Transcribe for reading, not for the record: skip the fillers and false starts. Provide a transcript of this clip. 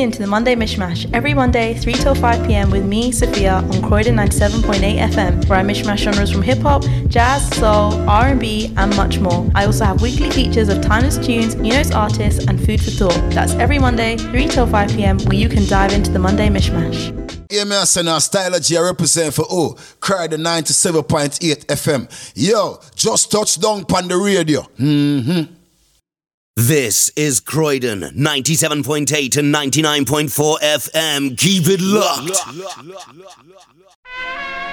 into the Monday Mishmash every Monday, 3 till 5 p.m. with me, Sophia, on Croydon 97.8 FM, where I mishmash genres from hip-hop, jazz, soul, R&B, and much more. I also have weekly features of timeless tunes, newest artists, and food for thought. That's every Monday, 3 till 5 p.m, where you can dive into the Monday Mishmash. Yeah, man, I say now, Stylogy, I represent for Croydon 97.8 FM. Yo, just touched down on the radio. This is Croydon 97.8 and 99.4 FM. Keep it locked.